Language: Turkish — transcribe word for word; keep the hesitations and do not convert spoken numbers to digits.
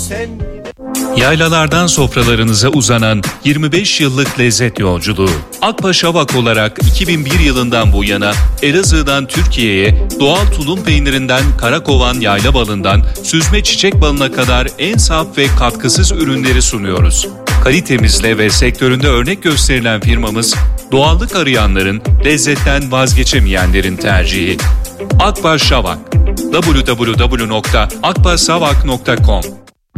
sen. Yaylalardan sofralarınıza uzanan yirmi beş yıllık lezzet yolculuğu. Akpaşa Vak olarak iki bin bir yılından bu yana Elazığ'dan Türkiye'ye doğal tulum peynirinden karakovan yayla balından süzme çiçek balına kadar en saf ve katkısız ürünleri sunuyoruz. Kalitemizle ve sektöründe örnek gösterilen firmamız, doğallık arayanların, lezzetten vazgeçemeyenlerin tercihi. Akpaşa Vak. double-u double-u double-u nokta akpaşavak nokta com